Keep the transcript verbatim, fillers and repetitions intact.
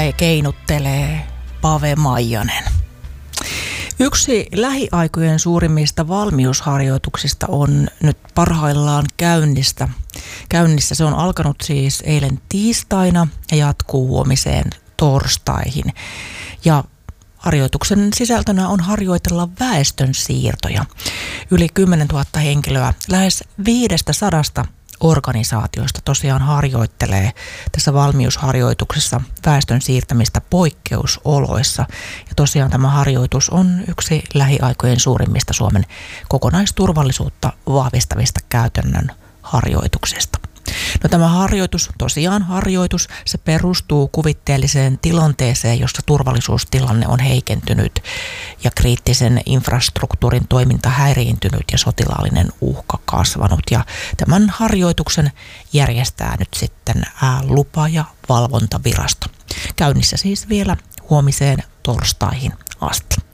Keinuttelee Pave Maijanen. Yksi lähiaikojen suurimmista valmiusharjoituksista on nyt parhaillaan käynnistä. käynnissä. Se on alkanut siis eilen tiistaina ja jatkuu huomiseen torstaihin. Ja harjoituksen sisältönä on harjoitella väestön siirtoja. Yli kymmenen tuhatta henkilöä lähes viidestä sadasta organisaatioista tosiaan harjoittelee tässä valmiusharjoituksessa väestön siirtämistä poikkeusoloissa. Ja tosiaan tämä harjoitus on yksi lähiaikojen suurimmista Suomen kokonaisturvallisuutta vahvistavista käytännön harjoituksista. No tämä harjoitus, tosiaan harjoitus, se perustuu kuvitteelliseen tilanteeseen, jossa turvallisuustilanne on heikentynyt ja kriittisen infrastruktuurin toiminta häiriintynyt ja sotilaallinen uhka kasvanut. Ja tämän harjoituksen järjestää nyt sitten lupa- ja valvontavirasto. Käynnissä siis vielä huomiseen torstaihin asti.